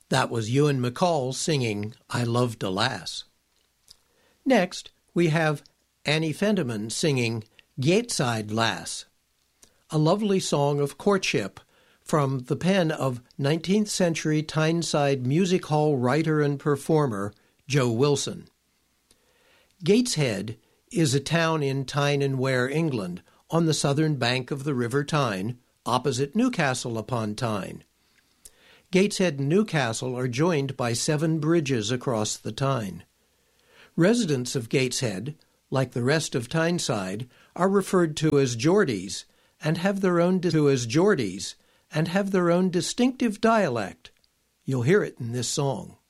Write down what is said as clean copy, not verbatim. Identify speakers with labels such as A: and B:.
A: That was Ewan MacColl singing I Loved a Lass. Next, we have Annie Fendeman singing Gateside Lass, a lovely song of courtship from the pen of 19th century Tyneside music hall writer and performer Joe Wilson. Gateshead is a town in Tyne and Wear, England, on the southern bank of the River Tyne, opposite Newcastle upon Tyne. Gateshead and Newcastle are joined by 7 bridges across the Tyne. Residents of Gateshead, like the rest of Tyneside, are referred to as Geordies and have their own distinctive dialect. You'll hear it in this song.